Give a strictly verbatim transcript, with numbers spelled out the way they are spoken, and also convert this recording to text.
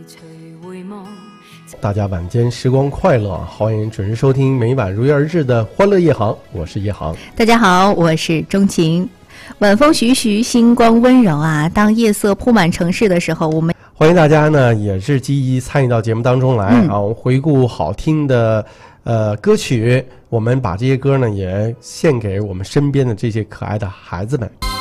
大家晚间时光快乐，欢迎准时收听每晚如约而至的欢乐夜航，我是夜航。 大家好，我是钟情。晚风徐徐，星光温柔啊，当夜色铺满城市的时候，我们欢迎大家呢也是积极参与到节目当中来、嗯、啊，我们回顾好听的呃歌曲，我们把这些歌呢也献给我们身边的这些可爱的孩子们。